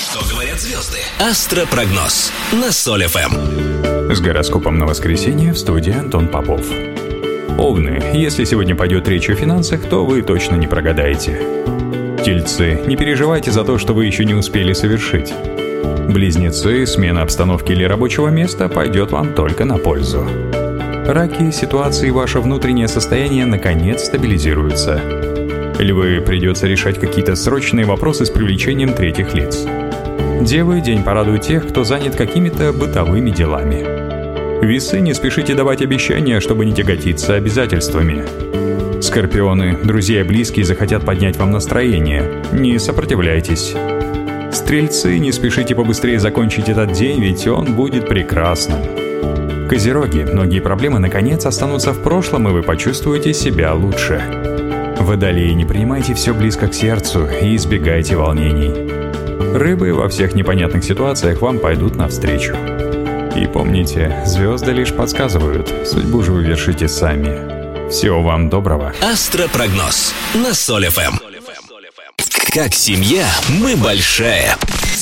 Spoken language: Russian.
Что говорят звезды? Астропрогноз на Соль ФМ. С гороскопом на воскресенье в студии Антон Попов. Овны, если сегодня пойдет речь о финансах, то вы точно не прогадаете. Тельцы, не переживайте за то, что вы еще не успели совершить. Близнецы, смена обстановки или рабочего места пойдет вам только на пользу. Раки, ситуация и ваше внутреннее состояние наконец стабилизируются. Львы, придется решать какие-то срочные вопросы с привлечением третьих лиц. Девы, день порадует тех, кто занят какими-то бытовыми делами. Весы, не спешите давать обещания, чтобы не тяготиться обязательствами. Скорпионы, друзья и близкие захотят поднять вам настроение. Не сопротивляйтесь. Стрельцы, не спешите побыстрее закончить этот день, ведь он будет прекрасным. Козероги, многие проблемы наконец останутся в прошлом, и вы почувствуете себя лучше. Водолеи, не принимайте все близко к сердцу и избегайте волнений. Рыбы, во всех непонятных ситуациях вам пойдут навстречу. И помните, звезды лишь подсказывают, судьбу же вы вершите сами. Всего вам доброго. Астропрогноз на Соль ФМ. Как семья, мы большая.